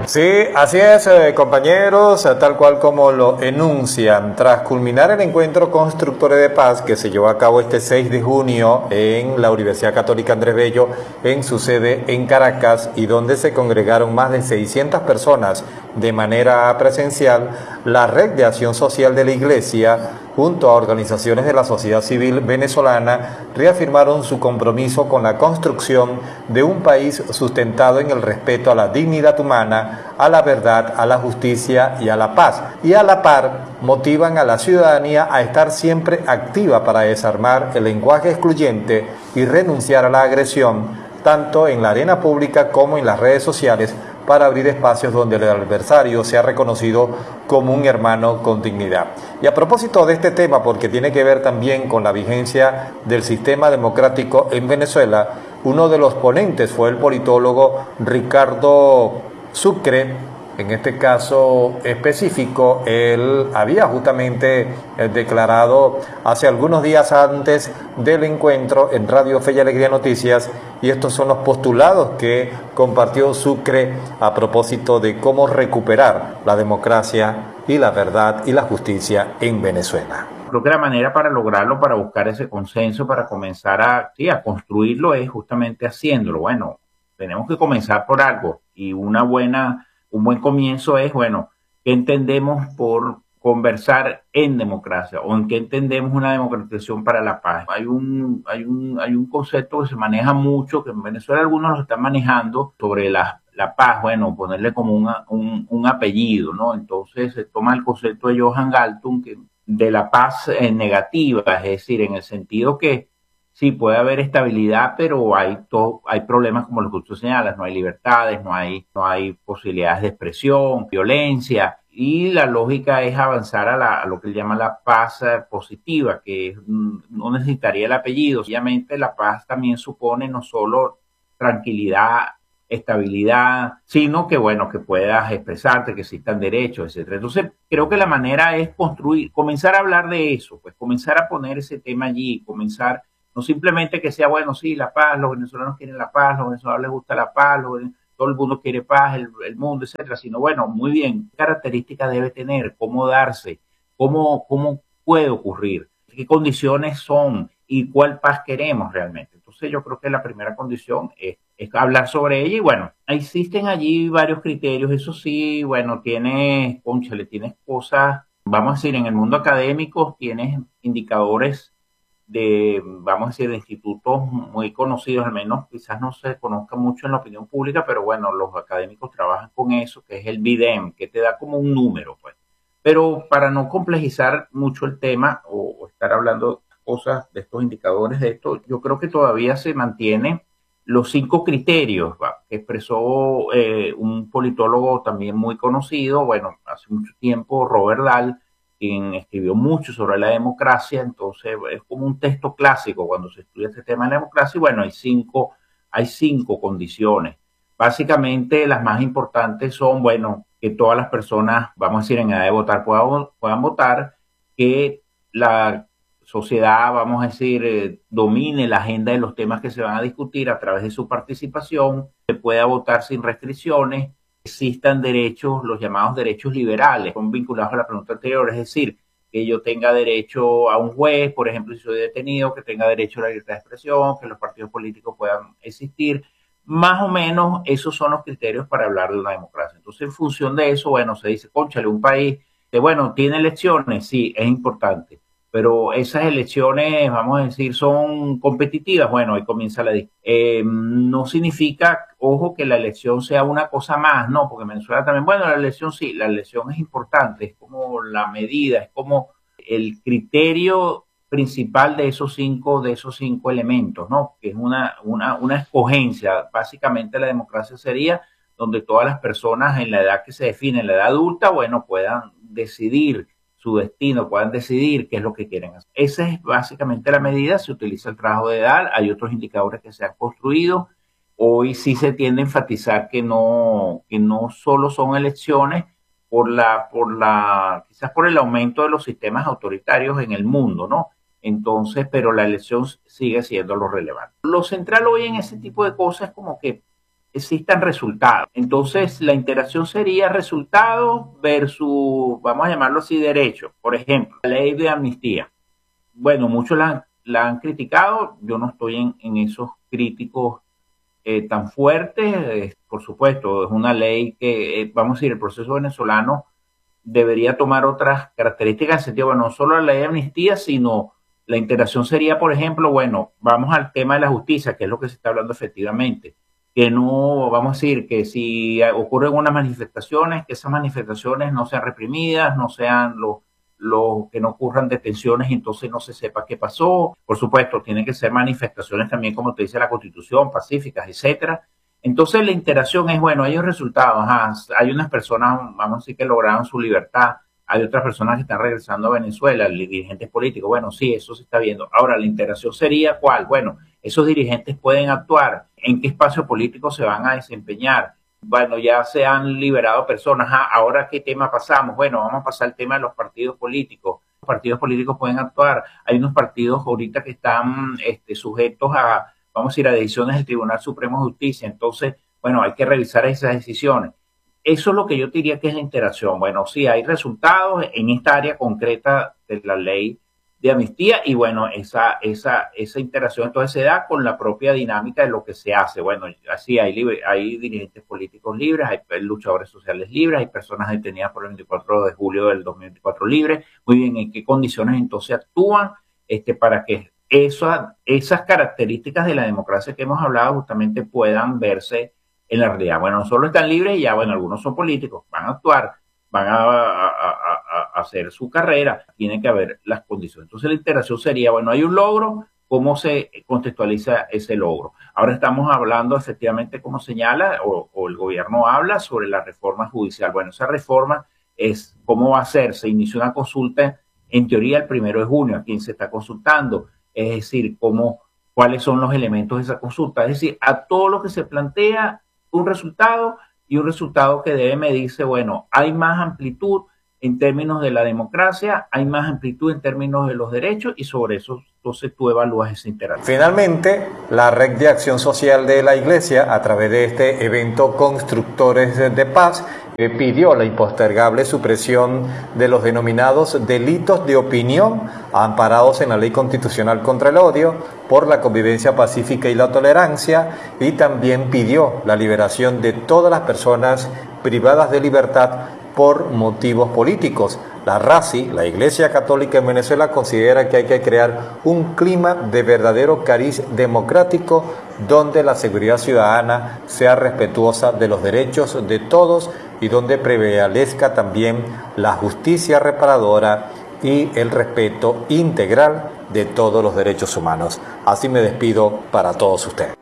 Sí, así es, compañeros, tal cual como lo enuncian. Tras culminar el encuentro Constructores de Paz que se llevó a cabo este 6 de junio en la Universidad Católica Andrés Bello, en su sede en Caracas, y donde se congregaron más de 600 personas de manera presencial, la Red de Acción Social de la Iglesia, junto a organizaciones de la sociedad civil venezolana, reafirmaron su compromiso con la construcción de un país sustentado en el respeto a la dignidad humana, a la verdad, a la justicia y a la paz. Y a la par, motivan a la ciudadanía a estar siempre activa para desarmar el lenguaje excluyente y renunciar a la agresión, tanto en la arena pública como en las redes sociales, para abrir espacios donde el adversario sea reconocido como un hermano con dignidad. Y a propósito de este tema, porque tiene que ver también con la vigencia del sistema democrático en Venezuela, uno de los ponentes fue el politólogo Ricardo Sucre. En este caso específico, él había justamente declarado hace algunos días antes del encuentro en Radio Fe y Alegría Noticias, y estos son los postulados que compartió Sucre a propósito de cómo recuperar la democracia y la verdad y la justicia en Venezuela. Creo que la manera para lograrlo, para buscar ese consenso, para comenzar a construirlo, es justamente haciéndolo. Bueno, tenemos que comenzar por algo, y un buen comienzo es, bueno, ¿qué entendemos por conversar en democracia? ¿O en qué entendemos una democratización para la paz? Hay un concepto que se maneja mucho, que en Venezuela algunos lo están manejando, sobre la paz, bueno, ponerle como un apellido, ¿no? Entonces se toma el concepto de Johan Galtung, de la paz negativa, es decir, en el sentido que sí, puede haber estabilidad, pero hay problemas como los que tú señalas, no hay libertades, no hay posibilidades de expresión, violencia, y la lógica es avanzar a lo que él llama la paz positiva, que no necesitaría el apellido. Obviamente la paz también supone no solo tranquilidad, estabilidad, sino que bueno, que puedas expresarte, que existan derechos, etcétera. Entonces, creo que la manera es comenzar a hablar de eso, pues comenzar a poner ese tema allí, comenzar. No simplemente que sea, bueno, sí, la paz, los venezolanos quieren la paz, los venezolanos les gusta la paz, todo el mundo quiere paz, el mundo, etcétera, sino, bueno, muy bien, ¿qué características debe tener? ¿Cómo darse? ¿Cómo puede ocurrir? ¿Qué condiciones son? ¿Y cuál paz queremos realmente? Entonces yo creo que la primera condición es hablar sobre ella, y bueno, existen allí varios criterios, eso sí, bueno, tienes cosas, vamos a decir, en el mundo académico tienes indicadores vamos a decir, de institutos muy conocidos, al menos quizás no se conozca mucho en la opinión pública, pero bueno, los académicos trabajan con eso, que es el BIDEM, que te da como un número, pues. Pero para no complejizar mucho el tema o estar hablando cosas de estos indicadores, de esto, yo creo que todavía se mantienen los 5 criterios que expresó un politólogo también muy conocido, bueno, hace mucho tiempo, Robert Dahl, quien escribió mucho sobre la democracia. Entonces es como un texto clásico cuando se estudia este tema de la democracia, y bueno, hay cinco condiciones. Básicamente las más importantes son, bueno, que todas las personas, vamos a decir, en edad de votar puedan votar, que la sociedad, vamos a decir, domine la agenda de los temas que se van a discutir a través de su participación, se pueda votar sin restricciones, existan derechos, los llamados derechos liberales, son vinculados a la pregunta anterior, es decir, que yo tenga derecho a un juez, por ejemplo, si soy detenido, que tenga derecho a la libertad de expresión, que los partidos políticos puedan existir. Más o menos esos son los criterios para hablar de una democracia. Entonces, en función de eso, bueno, se dice, cónchale, un país que, bueno, tiene elecciones, sí, es importante, pero esas elecciones, vamos a decir, son competitivas. Bueno, ahí comienza no significa, ojo, que la elección sea una cosa más, no, porque en Venezuela también, bueno, la elección sí, la elección es importante, es como la medida, es como el criterio principal de esos cinco elementos, ¿no? Que es una escogencia. Básicamente la democracia sería donde todas las personas en la edad que se define, en la edad adulta, bueno, puedan decidir su destino, puedan decidir qué es lo que quieren hacer. Esa es básicamente la medida, se utiliza el trabajo de edad, hay otros indicadores que se han construido. Hoy sí se tiende a enfatizar que no solo son elecciones quizás por el aumento de los sistemas autoritarios en el mundo, ¿no? Entonces, pero la elección sigue siendo lo relevante. Lo central hoy en ese tipo de cosas es como que existan resultados. Entonces, la interacción sería resultado versus, vamos a llamarlo así, derecho. Por ejemplo, la ley de amnistía. Bueno, muchos la han criticado, yo no estoy en esos críticos tan fuertes. Por supuesto, es una ley que, vamos a decir, el proceso venezolano debería tomar otras características en el sentido, bueno, no solo la ley de amnistía, sino la integración sería, por ejemplo, bueno, vamos al tema de la justicia, que es lo que se está hablando efectivamente, que no, vamos a decir, que si ocurren unas manifestaciones, que esas manifestaciones no sean reprimidas, no sean que no ocurran detenciones y entonces no se sepa qué pasó. Por supuesto, tienen que ser manifestaciones también, como te dice la Constitución, pacíficas, etcétera. Entonces la interacción es, bueno, hay resultados, hay unas personas, vamos a decir, que lograron su libertad, hay otras personas que están regresando a Venezuela, dirigentes políticos, bueno, sí, eso se está viendo. Ahora, la interacción sería, ¿cuál? Bueno, esos dirigentes pueden actuar, ¿en qué espacio político se van a desempeñar? Bueno, ya se han liberado personas, ahora ¿qué tema pasamos? Bueno, vamos a pasar al tema de los partidos políticos. Los partidos políticos pueden actuar, hay unos partidos ahorita que están sujetos a, vamos a ir a decisiones del Tribunal Supremo de Justicia. Entonces, bueno, hay que revisar esas decisiones. Eso es lo que yo diría que es la interacción. Bueno, sí, hay resultados en esta área concreta de la ley de amnistía y bueno, esa interacción entonces se da con la propia dinámica de lo que se hace. Bueno, así hay dirigentes políticos libres, hay luchadores sociales libres, hay personas detenidas por el 24 de julio del 2024 libres. Muy bien, ¿en qué condiciones entonces actúan para que esas características de la democracia que hemos hablado justamente puedan verse en la realidad? Bueno, no solo están libres y ya, bueno, algunos son políticos, van a actuar, van a hacer su carrera, tiene que haber las condiciones. Entonces la interacción sería, bueno, hay un logro, ¿cómo se contextualiza ese logro? Ahora estamos hablando efectivamente, como señala, o el gobierno habla sobre la reforma judicial. Bueno, esa reforma es, ¿cómo va a ser? Se inició una consulta, en teoría, el 1 de junio, a quien se está consultando, es decir, cuáles son los elementos de esa consulta, es decir, a todo lo que se plantea un resultado y un resultado que debe medirse, bueno, hay más amplitud en términos de la democracia, hay más amplitud en términos de los derechos y sobre eso entonces tú evalúas esa interacción. Finalmente, la Red de Acción Social de la Iglesia, a través de este evento Constructores de Paz, pidió la impostergable supresión de los denominados delitos de opinión amparados en la Ley Constitucional contra el Odio, por la convivencia pacífica y la tolerancia, y también pidió la liberación de todas las personas privadas de libertad por motivos políticos. La RACI, la Iglesia Católica en Venezuela, considera que hay que crear un clima de verdadero cariz democrático donde la seguridad ciudadana sea respetuosa de los derechos de todos y donde prevalezca también la justicia reparadora y el respeto integral de todos los derechos humanos. Así me despido para todos ustedes.